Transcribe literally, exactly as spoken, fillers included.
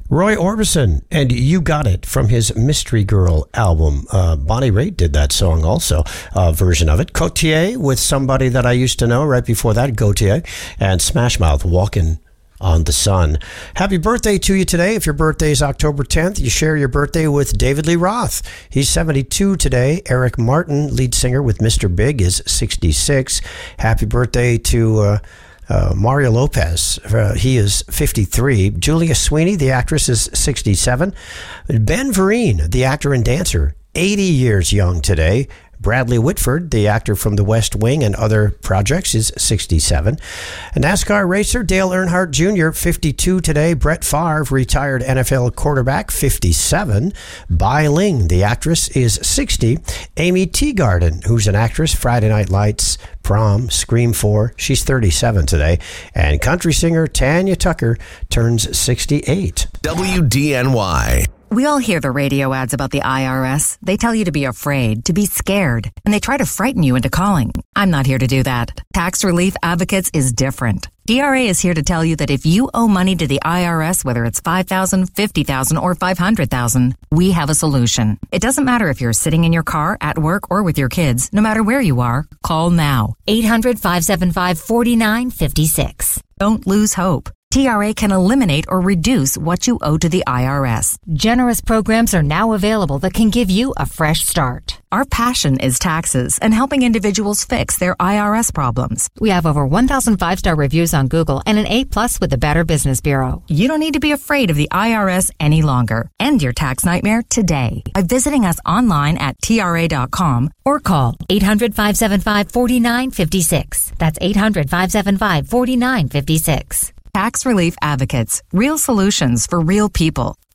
Roy Orbison and You Got It from his Mystery Girl album. Uh, Bonnie Raitt did that song also, uh, version of it. Cotier with Somebody That I Used to Know right before that, Gautier, and Smash Mouth, Walking on the Sun. Happy birthday to you today. If your birthday is October tenth, you share your birthday with David Lee Roth. He's seventy-two today. Eric Martin, lead singer with Mister Big, is sixty-six. Happy birthday to... Uh, Uh, Mario Lopez, uh, he is fifty-three. Julia Sweeney, the actress, is sixty-seven. Ben Vereen, the actor and dancer, eighty years young today. Bradley Whitford, the actor from The West Wing and other projects, is sixty-seven. A NASCAR racer, Dale Earnhardt Junior, fifty-two today. Brett Favre, retired N F L quarterback, fifty-seven. Bai Ling, the actress, is sixty. Amy Teagarden, who's an actress, Friday Night Lights, Prom, Scream four, she's thirty-seven today. And country singer Tanya Tucker turns sixty-eight. W D N Y. We all hear the radio ads about the I R S. They tell you to be afraid, to be scared, and they try to frighten you into calling. I'm not here to do that. Tax Relief Advocates is different. T R A is here to tell you that if you owe money to the I R S, whether it's five thousand dollars, fifty thousand dollars, or five hundred thousand dollars, we have a solution. It doesn't matter if you're sitting in your car, at work, or with your kids. No matter where you are, call now. eight hundred, five seven five, four nine five six. Don't lose hope. T R A can eliminate or reduce what you owe to the I R S. Generous programs are now available that can give you a fresh start. Our passion is taxes and helping individuals fix their I R S problems. We have over one thousand five-star reviews on Google and an A plus with the Better Business Bureau. You don't need to be afraid of the I R S any longer. End your tax nightmare today by visiting us online at T R A dot com or call eight hundred, five seven five, four nine five six. That's eight hundred, five seven five, four nine five six. Tax Relief Advocates. Real solutions for real people.